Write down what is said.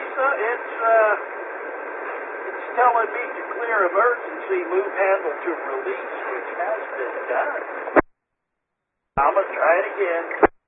It's telling me to clear emergency move handle to release, which has been done. I'm going to try it again.